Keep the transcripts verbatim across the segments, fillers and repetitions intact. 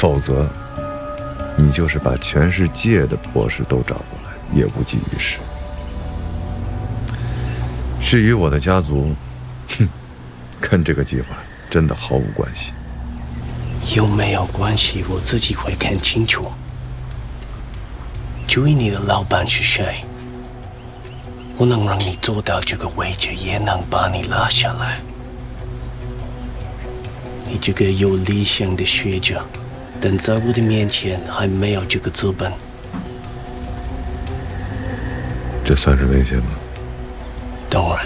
否则，你就是把全世界的博士都找过来，也无济于事。至于我的家族，哼，跟这个计划真的毫无关系。 有没有关系，我自己会看清楚。至于你的老板是谁，我能让你做到这个位置，也能把你拉下来。你这个有理想的学者，但在我的面前还没有这个资本。 这算是威胁吗？ 当然，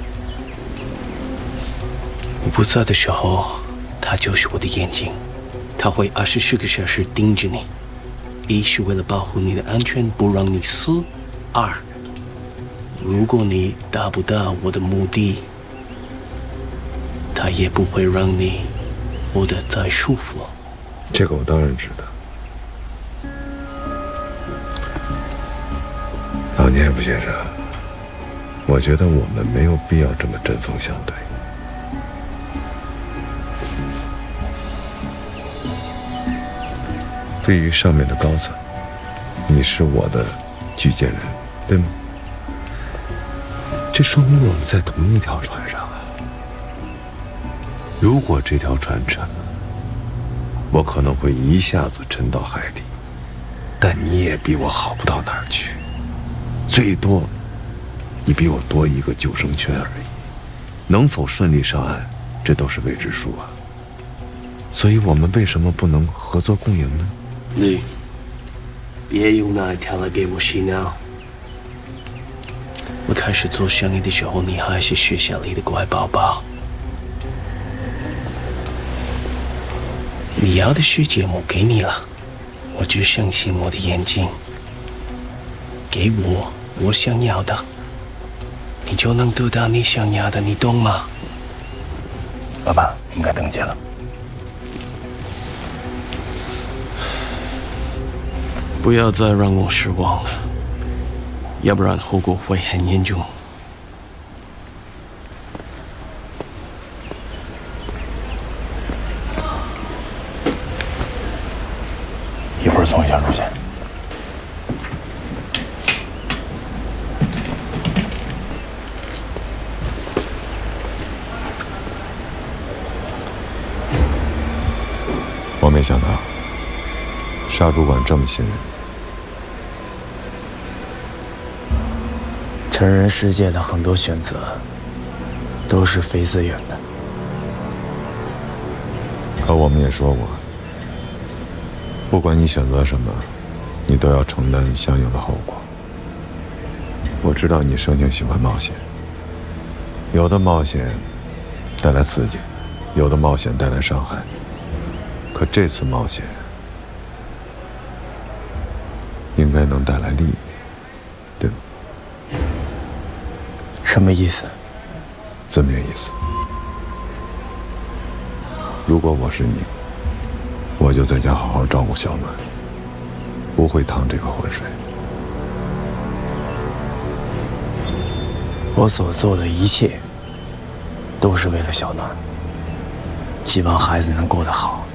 我不在的时候，他就是我的眼睛，他会二十四个小时盯着你。一是为了保护你的安全，不让你死；二，如果你达不到我的目的，他也不会让你活得再舒服。 这个我当然知道。老聂夫先生，我觉得我们没有必要这么针锋相对。对于上面的高层，你是我的举荐人，对吗？这说明我们在同一条船上啊。如果这条船沉了，我可能会一下子沉到海底，但你也比我好不到哪儿去，最多你比我多一个救生圈而已。能否顺利上岸，这都是未知数啊。所以我们为什么不能合作共赢呢？ 你别用那一条来给我洗脑。我开始做生意的时候，你还是学校里的乖宝宝。你要的世界我给你了，我只相信我的眼睛。给我我想要的，你就能得到你想要的，你懂吗？ 老板，应该登记了。 不要再让我失望了，要不然后果会很严重。 一会儿送一下路线。 我没想到沙主管这么信任你。 成人世界的很多选择都是非自愿的。 可我们也说过，不管你选择什么，你都要承担相应的后果。我知道你生性喜欢冒险，有的冒险带来刺激，有的冒险带来伤害。可这次冒险应该能带来利益，对吗？ 什么意思？ 字面意思。如果我是你，我就在家好好照顾小暖，不会趟这个浑水。 我所做的一切都是为了小暖，希望孩子能过得好。